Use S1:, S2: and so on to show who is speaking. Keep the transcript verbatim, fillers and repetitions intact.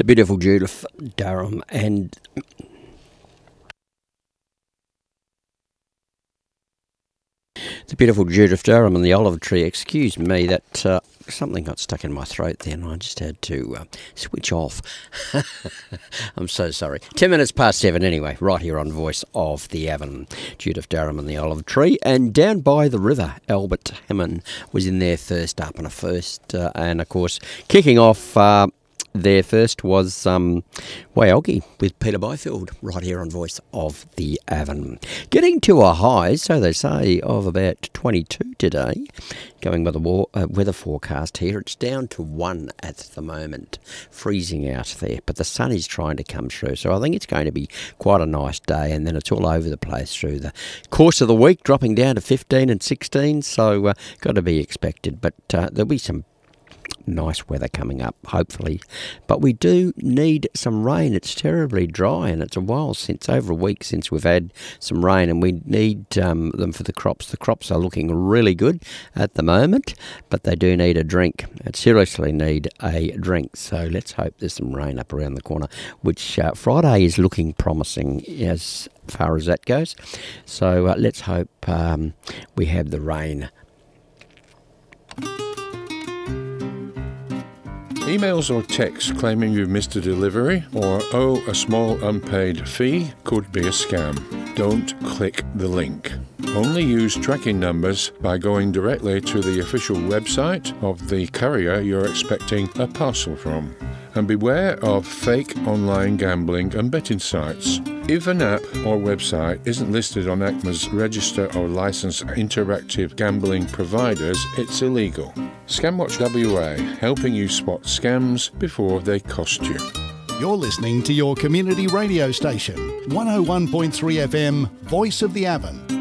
S1: The beautiful Judith Durham and the beautiful Judith Durham and the Olive Tree. Excuse me, that uh, something got stuck in my throat then. I just had to uh, switch off. I'm so sorry. Ten minutes past seven anyway, right here on Voice of the Avon. Judith Durham and the Olive Tree. And down by the river, Albert Hammond was in there first up and a first. Uh, and of course, kicking off... Uh, There first was um, Waialgi with Peter Byfield right here on Voice of the Avon. Getting to a high, so they say, of about twenty-two today. Going by the war, uh, weather forecast here, it's down to one at the moment. Freezing out there, but the sun is trying to come through. So I think it's going to be quite a nice day, and then it's all over the place through the course of the week, dropping down to fifteen and sixteen. So uh, got to be expected, but uh, there'll be some nice weather coming up, hopefully. But we do need some rain. It's terribly dry, and it's a while since, over a week since we've had some rain, and we need um, them for the crops. The crops are looking really good at the moment, but they do need a drink. They seriously need a drink. So let's hope there's some rain up around the corner, which uh, Friday is looking promising as far as that goes. So uh, let's hope um, we have the rain.
S2: Emails or texts claiming you've missed a delivery or owe a small unpaid fee could be a scam. Don't click the link. Only use tracking numbers by going directly to the official website of the courier you're expecting a parcel from. And beware of fake online gambling and betting sites. If an app or website isn't listed on A C M A's register or licensed interactive gambling providers, it's illegal. Scamwatch W A, helping you spot scams before they cost you.
S3: You're listening to your community radio station, one oh one point three F M, Voice of the Avon.